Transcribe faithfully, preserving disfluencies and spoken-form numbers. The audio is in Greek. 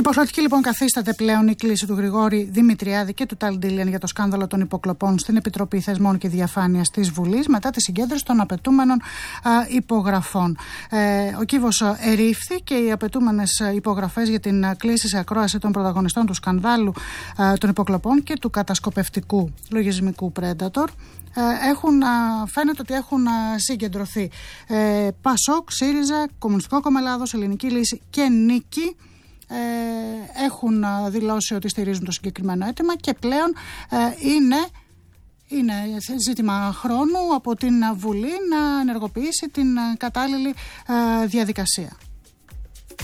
Υποχρεωτική λοιπόν καθίσταται πλέον η κλήση του Γρηγόρη Δημητριάδη και του Τάλι Ντίλιαν για το σκάνδαλο των υποκλοπών στην Επιτροπή Θεσμών και Διαφάνειας της Βουλής μετά τη συγκέντρωση των απαιτούμενων α, υπογραφών. Ε, ο κύβος ερήφθη και οι απαιτούμενες υπογραφές για την κλήση σε ακρόαση των πρωταγωνιστών του σκανδάλου α, των υποκλοπών και του κατασκοπευτικού λογισμικού Predator έχουν, φαίνεται ότι έχουν συγκεντρωθεί. Ε, Πασόκ, ΣΥΡΙΖΑ, Κομμουνιστικό Κόμμα Ελλάδος, Ελληνική Λύση και Νίκη ε, έχουν δηλώσει ότι στηρίζουν το συγκεκριμένο αίτημα και πλέον ε, είναι, είναι ζήτημα χρόνου από την Βουλή να ενεργοποιήσει την κατάλληλη ε, διαδικασία.